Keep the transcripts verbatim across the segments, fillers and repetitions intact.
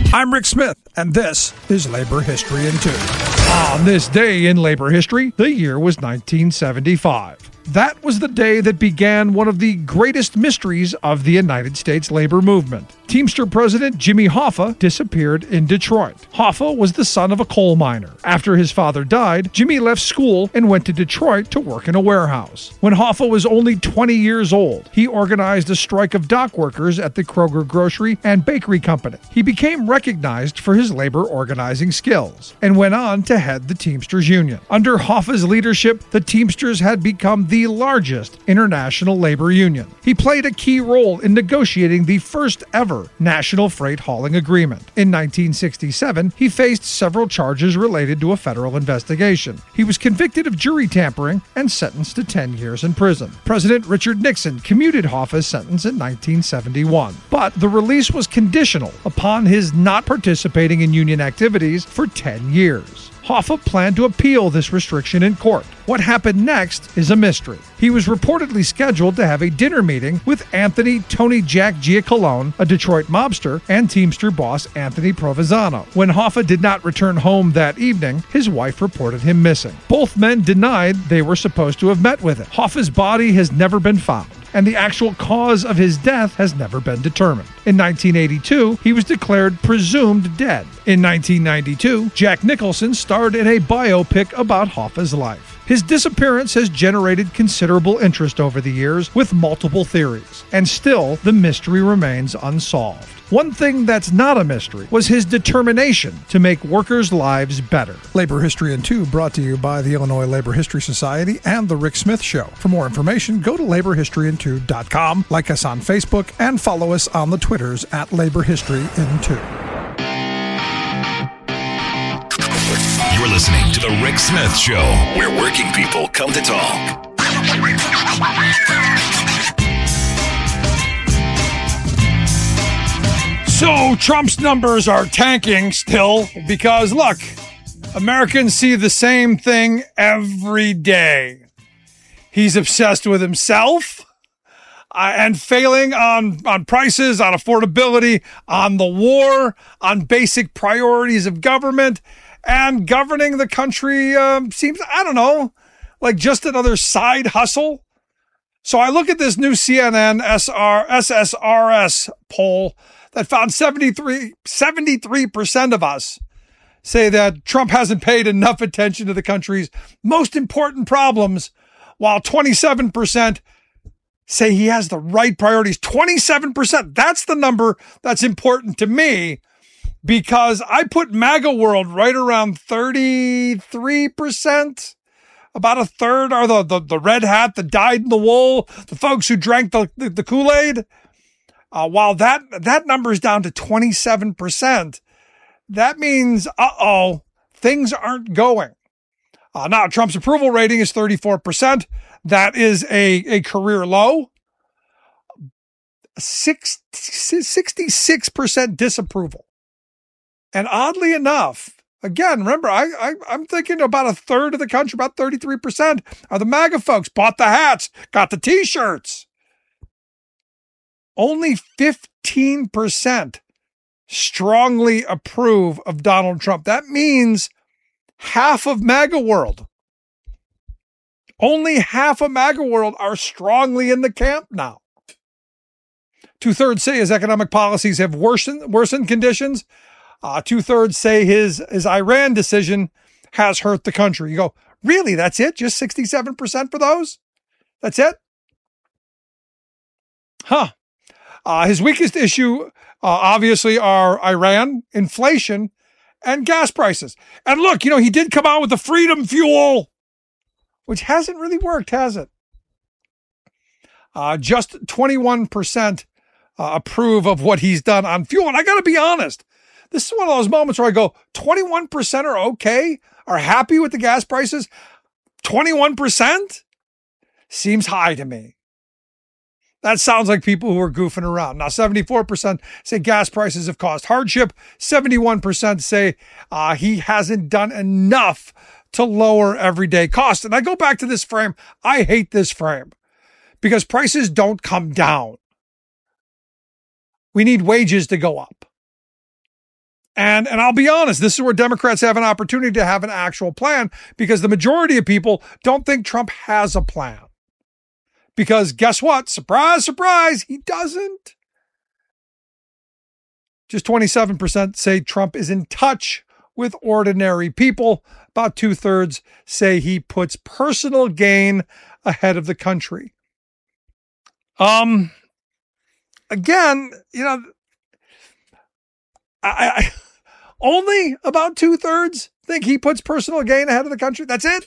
I'm Rick Smith, and this is Labor History in Two. On this day in labor history, the year was nineteen seventy-five. That was the day that began one of the greatest mysteries of the United States labor movement. Teamster President Jimmy Hoffa disappeared in Detroit. Hoffa was the son of a coal miner. After his father died, Jimmy left school and went to Detroit to work in a warehouse. When Hoffa was only twenty years old, he organized a strike of dock workers at the Kroger Grocery and Bakery Company. He became recognized for his labor organizing skills and went on to head the Teamsters Union. Under Hoffa's leadership, the Teamsters had become the largest international labor union. He played a key role in negotiating the first ever national freight hauling agreement. In nineteen sixty-seven, he faced several charges related to a federal investigation. He was convicted of jury tampering and sentenced to ten years in prison. President Richard Nixon commuted Hoffa's sentence in nineteen seventy-one, but the release was conditional upon his not participating in union activities for ten years. Hoffa planned to appeal this restriction in court. What happened next is a mystery. He was reportedly scheduled to have a dinner meeting with Anthony Tony Jack Giacalone, a Detroit mobster, and Teamster boss Anthony Provenzano. When Hoffa did not return home that evening, his wife reported him missing. Both men denied they were supposed to have met with him. Hoffa's body has never been found, and the actual cause of his death has never been determined. In nineteen eighty-two, he was declared presumed dead. In nineteen ninety-two, Jack Nicholson starred in a biopic about Hoffa's life. His disappearance has generated considerable interest over the years with multiple theories, and still the mystery remains unsolved. One thing that's not a mystery was his determination to make workers' lives better. Labor History in Two brought to you by the Illinois Labor History Society and The Rick Smith Show. For more information, go to labor history in two dot com, like us on Facebook, and follow us on the Twitters at Labor History in Two. You're listening to The Rick Smith Show, where working people come to talk. So Trump's numbers are tanking still because, look, Americans see the same thing every day. He's obsessed with himself uh, and failing on, on prices, on affordability, on the war, on basic priorities of government. And governing the country um, seems, I don't know, like just another side hustle. So I look at this new C N N S R, S S R S poll that found seventy-three, seventy-three percent of us say that Trump hasn't paid enough attention to the country's most important problems, while twenty-seven percent say he has the right priorities. twenty-seven percent, that's the number that's important to me. Because I put MAGA world right around thirty-three percent. About a third are the, the, the red hat, the dyed in the wool, the folks who drank the, the, the Kool-Aid. Uh, while that, that number is down to twenty-seven percent, that means, uh-oh, things aren't going. Uh, now, Trump's approval rating is thirty-four percent. That is a, a career low. Six, sixty-six percent disapproval. And oddly enough, again, remember, I, I, I'm thinking about a third of the country, about thirty-three percent are the MAGA folks, bought the hats, got the t-shirts. Only fifteen percent strongly approve of Donald Trump. That means half of MAGA world. Only half of MAGA world are strongly in the camp now. Two-thirds say his economic policies have worsened, worsened conditions. Uh, two-thirds say his, his Iran decision has hurt the country. You go, really? That's it? Just sixty-seven percent for those? That's it? Huh. Uh, his weakest issue, uh, obviously, are Iran, inflation, and gas prices. And look, you know, he did come out with the freedom fuel, which hasn't really worked, has it? Uh, just twenty-one percent uh, approve of what he's done on fuel. And I got to be honest, this is one of those moments where I go, twenty-one percent are okay, are happy with the gas prices. twenty-one percent seems high to me. That sounds like people who are goofing around. Now, seventy-four percent say gas prices have caused hardship. seventy-one percent say uh, he hasn't done enough to lower everyday costs. And I go back to this frame. I hate this frame because prices don't come down. We need wages to go up. And, and I'll be honest, this is where Democrats have an opportunity to have an actual plan, because the majority of people don't think Trump has a plan. Because guess what? Surprise, surprise, he doesn't. Just twenty-seven percent say Trump is in touch with ordinary people. About two-thirds say he puts personal gain ahead of the country. Um, again, you know, I, I only about two-thirds think he puts personal gain ahead of the country. That's it.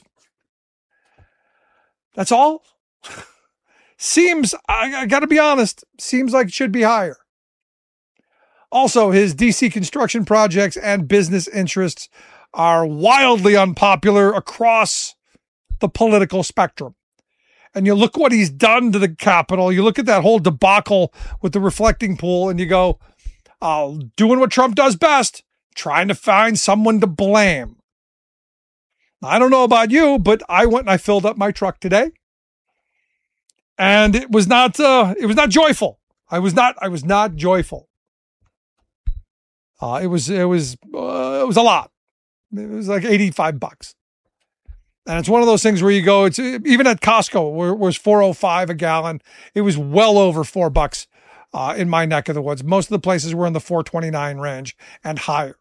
That's all. Seems, I, I got to be honest, seems like it should be higher. Also, his D C construction projects and business interests are wildly unpopular across the political spectrum. And you look what he's done to the Capitol. You look at that whole debacle with the reflecting pool and you go, uh, doing what Trump does best, trying to find someone to blame. I don't know about you, but I went and I filled up my truck today. And it was not, uh, it was not joyful. I was not, I was not joyful. Uh, it was, it was, uh, it was a lot. It was like eighty-five bucks. And it's one of those things where you go, it's even at Costco where it was four oh five a gallon. It was well over four bucks, uh, in my neck of the woods. Most of the places were in the four twenty-nine range and higher.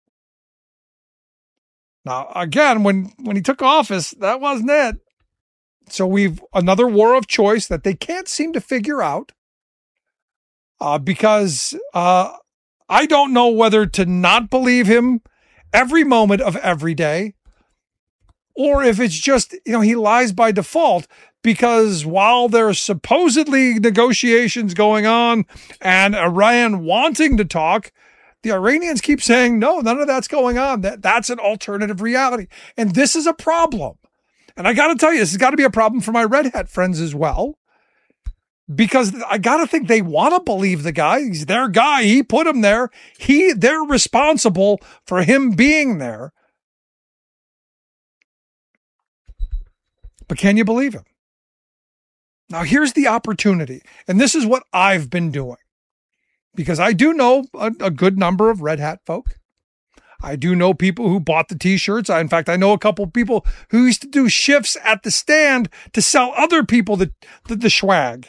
Now, again, when, when he took office, that wasn't it. So we've another war of choice that they can't seem to figure out, uh, because, uh, I don't know whether to not believe him every moment of every day, or if it's just, you know, he lies by default, because while there's supposedly negotiations going on and Iran wanting to talk, the Iranians keep saying, no, none of that's going on. That that's an alternative reality. And this is a problem. And I got to tell you, this has got to be a problem for my Red Hat friends as well. Because I got to think they want to believe the guy. He's their guy. He put him there. He, they're responsible for him being there. But can you believe him? Now, here's the opportunity. And this is what I've been doing. Because I do know a, a good number of Red Hat folk. I do know people who bought the t-shirts. I, in fact, I know a couple of people who used to do shifts at the stand to sell other people the, the, the swag.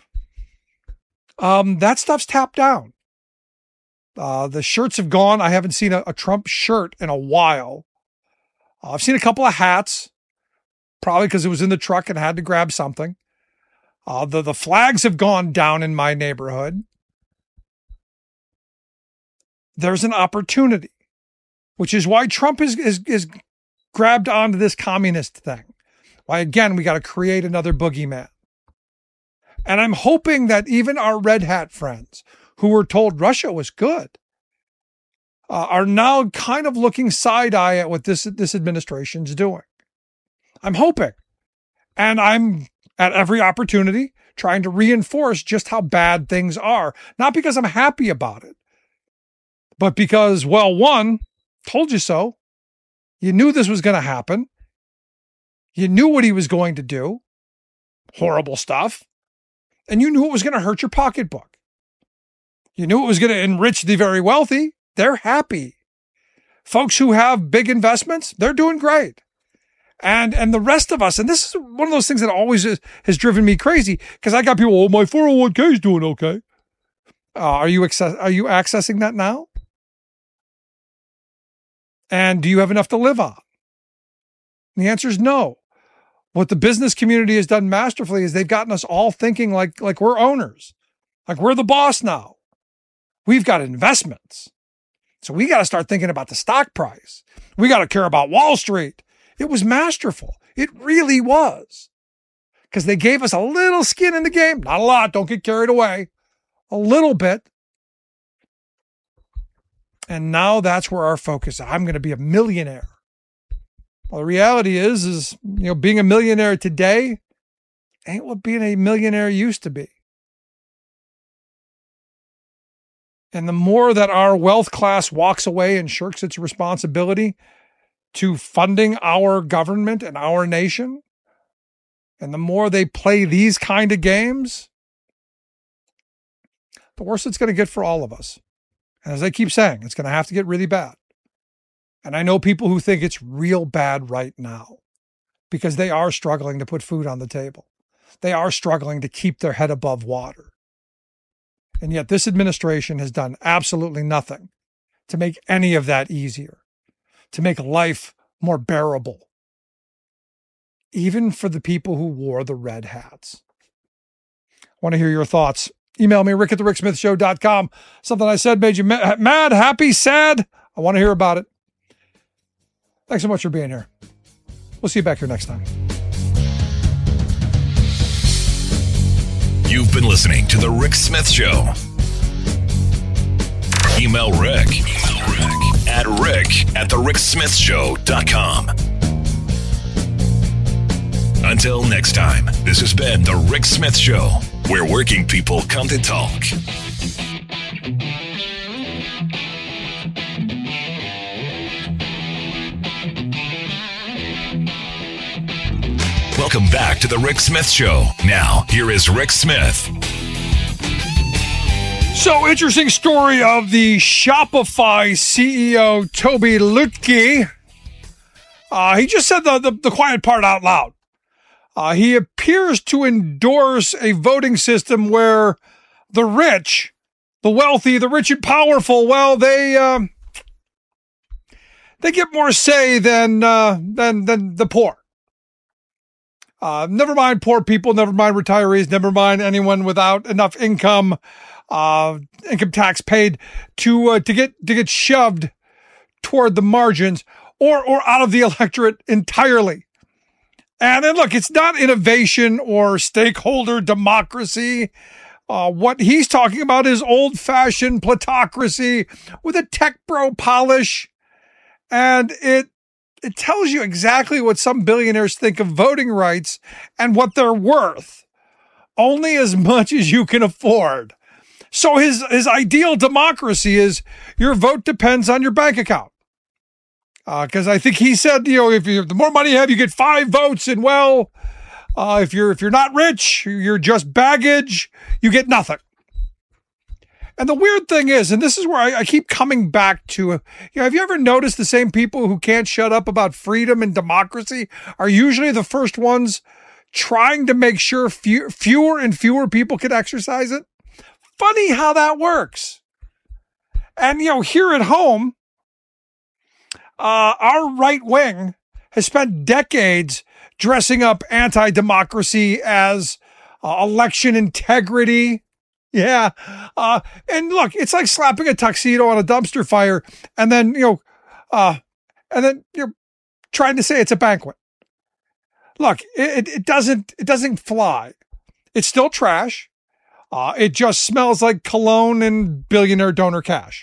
Um, that stuff's tapped down. Uh, the shirts have gone. I haven't seen a, a Trump shirt in a while. Uh, I've seen a couple of hats, probably because it was in the truck and had to grab something. Uh, the, the flags have gone down in my neighborhood. There's an opportunity, which is why Trump is, is, is grabbed onto this communist thing. Why, again, we got to create another boogeyman. And I'm hoping that even our Red Hat friends who were told Russia was good uh, are now kind of looking side-eye at what this, this administration's doing. I'm hoping. And I'm at every opportunity trying to reinforce just how bad things are. Not because I'm happy about it, but because, well, one, told you so. You knew this was going to happen. You knew what he was going to do. Horrible stuff. And you knew it was going to hurt your pocketbook. You knew it was going to enrich the very wealthy. They're happy. Folks who have big investments, they're doing great. And and the rest of us, and this is one of those things that always is, has driven me crazy, because I got people, oh, my four oh one k is doing okay. Uh, are you access, are you accessing that now? And do you have enough to live on? And the answer is no. What the business community has done masterfully is they've gotten us all thinking like, like we're owners, like we're the boss now. We've got investments. So we got to start thinking about the stock price. We got to care about Wall Street. It was masterful. It really was. Because they gave us a little skin in the game. Not a lot. Don't get carried away. A little bit. And now that's where our focus is. I'm going to be a millionaire. Well, the reality is, is, you know, being a millionaire today ain't what being a millionaire used to be. And the more that our wealth class walks away and shirks its responsibility to funding our government and our nation, and the more they play these kind of games, the worse it's going to get for all of us. And as I keep saying, it's going to have to get really bad. And I know people who think it's real bad right now because they are struggling to put food on the table. They are struggling to keep their head above water. And yet this administration has done absolutely nothing to make any of that easier, to make life more bearable, even for the people who wore the red hats. I want to hear your thoughts. Email me, rick at the rick smith show dot com. Something I said made you mad, happy, sad? I want to hear about it. Thanks so much for being here. We'll see you back here next time. You've been listening to The Rick Smith Show. Email Rick, Email Rick at rick at the rick smith show dot com. Until next time, this has been The Rick Smith Show, where working people come to talk. Welcome back to The Rick Smith Show. Now, here is Rick Smith. So, interesting story of the Shopify C E O, Tobi Lütke. Uh, he just said the, the, the quiet part out loud. Uh, he appears to endorse a voting system where the rich, the wealthy, the rich and powerful, well, they uh, they get more say than uh, than than the poor. Uh, never mind poor people, never mind retirees, never mind anyone without enough income, uh, income tax paid to uh, to get to get shoved toward the margins or or out of the electorate entirely. And then look, it's not innovation or stakeholder democracy. Uh, what he's talking about is old-fashioned plutocracy with a tech bro polish. And it it tells you exactly what some billionaires think of voting rights and what they're worth. Only as much as you can afford. So his, his ideal democracy is your vote depends on your bank account. Because uh, I think he said, you know, if you the more money you have, you get five votes, and well, uh, if you're if you're not rich, you're just baggage, you get nothing. And the weird thing is, and this is where I, I keep coming back to, you know, have you ever noticed the same people who can't shut up about freedom and democracy are usually the first ones trying to make sure few, fewer and fewer people can exercise it? Funny how that works. And, you know, here at home, Uh, our right wing has spent decades dressing up anti-democracy as uh, election integrity. Yeah. Uh, and look, it's like slapping a tuxedo on a dumpster fire and then, you know, uh, and then you're trying to say it's a banquet. Look, it, it doesn't, it doesn't fly. It's still trash. Uh, it just smells like cologne and billionaire donor cash.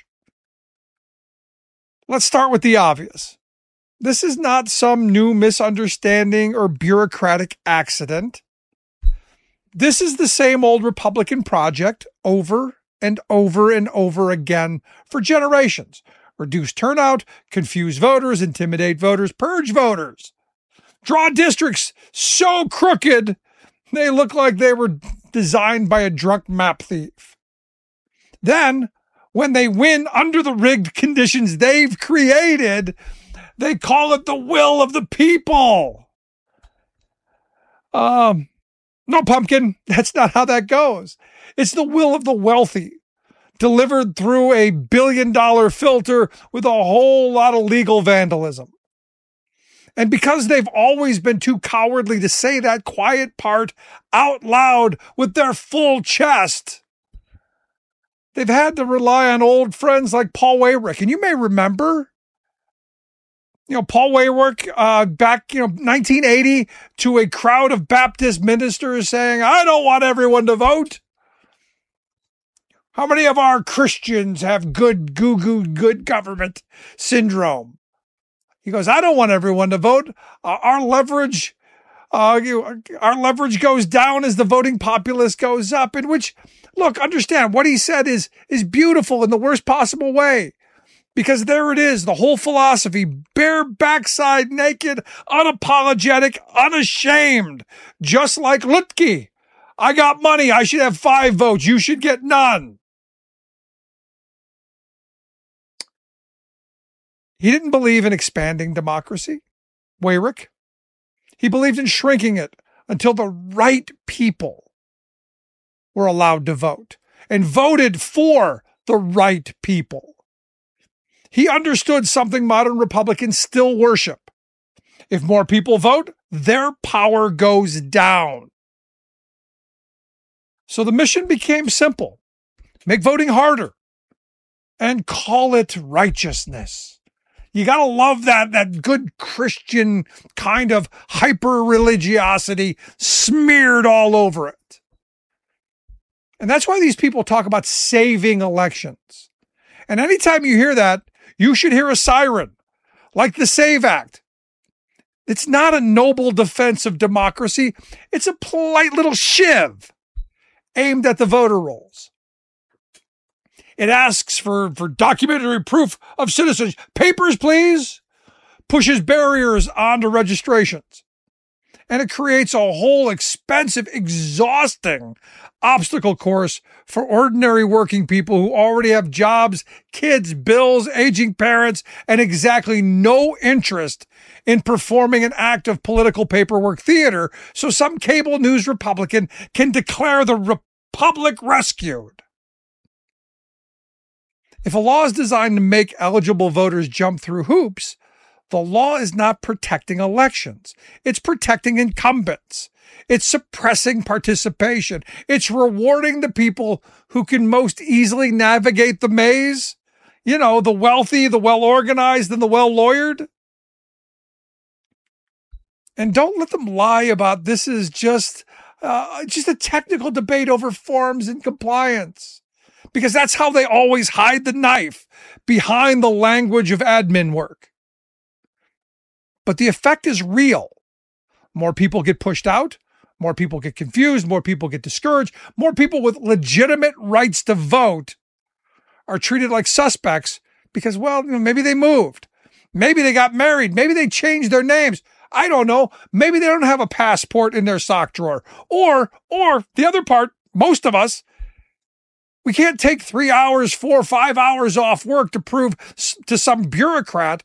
Let's start with the obvious. This is not some new misunderstanding or bureaucratic accident. This is the same old Republican project over and over and over again for generations. Reduce turnout, confuse voters, intimidate voters, purge voters. Draw districts so crooked they look like they were designed by a drunk map thief. Then, when they win under the rigged conditions they've created, they call it the will of the people. Um, no, pumpkin, that's not how that goes. It's the will of the wealthy, delivered through a billion dollar filter with a whole lot of legal vandalism. And because they've always been too cowardly to say that quiet part out loud with their full chest, they've had to rely on old friends like Paul Weyrich. And you may remember, you know, Paul Weyrich uh, back, you know, nineteen eighty to a crowd of Baptist ministers saying, I don't want everyone to vote. How many of our Christians have good, goo-goo, good government syndrome? He goes, I don't want everyone to vote. Uh, our leverage, uh, you, our leverage goes down as the voting populace goes up, in which, look, understand what he said is, is beautiful in the worst possible way, because there it is. The whole philosophy, bare backside, naked, unapologetic, unashamed, just like Lütke. I got money. I should have five votes. You should get none. He didn't believe in expanding democracy, Weyrich. He believed in shrinking it until the right people were allowed to vote and voted for the right people. He understood something modern Republicans still worship. If more people vote, their power goes down. So the mission became simple. Make voting harder and call it righteousness. You got to love that, that good Christian kind of hyper-religiosity smeared all over it. And that's why these people talk about saving elections. And anytime you hear that, you should hear a siren, like the SAVE Act. It's not a noble defense of democracy. It's a polite little shiv aimed at the voter rolls. It asks for, for documentary proof of citizenship. Papers, please. Pushes barriers onto registrations. And it creates a whole expensive, exhausting obstacle course for ordinary working people who already have jobs, kids, bills, aging parents, and exactly no interest in performing an act of political paperwork theater so some cable news Republican can declare the Republic rescued. If a law is designed to make eligible voters jump through hoops, the law is not protecting elections. It's protecting incumbents. It's suppressing participation. It's rewarding the people who can most easily navigate the maze. You know, the wealthy, the well-organized, and the well-lawyered. And don't let them lie about this is just, uh, just a technical debate over forms and compliance. Because that's how they always hide the knife behind the language of admin work. But the effect is real. More people get pushed out. More people get confused. More people get discouraged. More people with legitimate rights to vote are treated like suspects because, well, maybe they moved. Maybe they got married. Maybe they changed their names. I don't know. Maybe they don't have a passport in their sock drawer. Or, or the other part, most of us, we can't take three hours, four, five hours off work to prove to some bureaucrat